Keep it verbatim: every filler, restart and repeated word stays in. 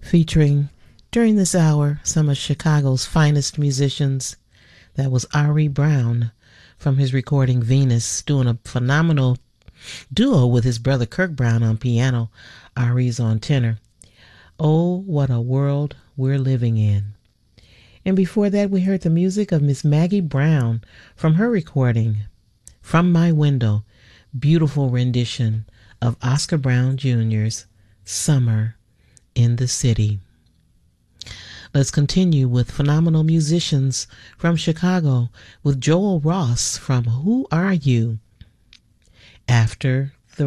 featuring during this hour some of Chicago's finest musicians. That was Ari Brown from his recording Venus, doing a phenomenal duo with his brother Kirk Brown on piano. Ari's on tenor. Oh, what a world we're living in. And before that, we heard the music of Miss Maggie Brown from her recording, From My Window, beautiful rendition of Oscar Brown Junior's Summer in the City. Let's continue with phenomenal musicians from Chicago with Joel Ross from Who Are You? After